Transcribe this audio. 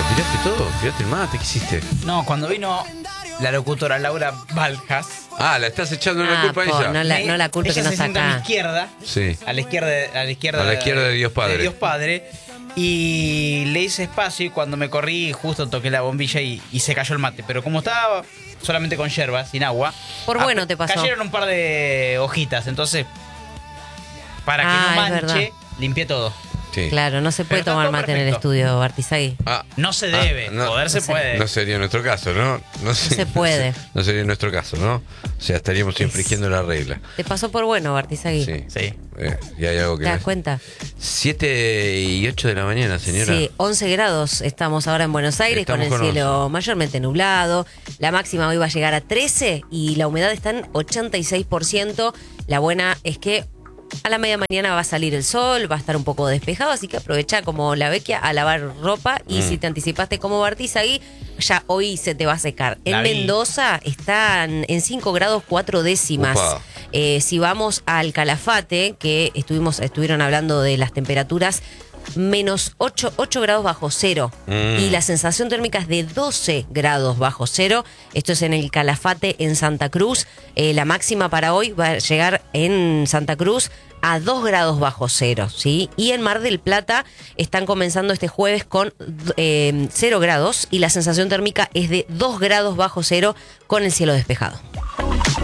¿Tiraste todo? ¿Tiraste el mate? ¿Qué hiciste? No, cuando vino la locutora Laura Valjas. Ah, la estás echando la culpa a ella. No la culpa ella que no se está sienta a mi acá. izquierda. Sí. A la izquierda de Dios Padre. De Dios Padre. Y le hice espacio y cuando me corrí justo toqué la bombilla y se cayó el mate. Pero como estaba solamente con yerba, sin agua. Por bueno te pasó. Cayeron un par de hojitas, entonces para que no Es manche, verdad. limpié todo. Sí. Claro, no se puede Pero está tomar todo mate en el perfecto. estudio, Bartizagui. No se debe, poder se puede. No sería nuestro caso, ¿no? No se puede. No sería nuestro caso, ¿no? O sea, estaríamos infringiendo la regla. Te pasó por bueno, Bartizagui. Sí. Sí. Y hay algo que... ¿Te das cuenta? 7:08 de la mañana, señora. Sí, 11 grados estamos ahora en Buenos Aires Estamos con el con cielo 11. mayormente nublado. La máxima hoy va a llegar a 13 y la humedad está en 86%. La buena es que a la media mañana va a salir el sol, va a estar un poco despejado, así que aprovecha como la vecchia a lavar ropa y si te anticipaste como Bartizagui, ya hoy se te va a secar. En La vi. Mendoza están en 5 grados 4 décimas. Upa. Si vamos al Calafate, que estuvieron hablando de las temperaturas, menos 8 grados bajo cero. Y la sensación térmica es de 12 grados bajo cero. Esto es en el Calafate, en Santa Cruz. La máxima para hoy va a llegar en Santa Cruz a 2 grados bajo cero, ¿sí? Y en Mar del Plata están comenzando este jueves con 0 grados y la sensación térmica es de 2 grados bajo cero con el cielo despejado.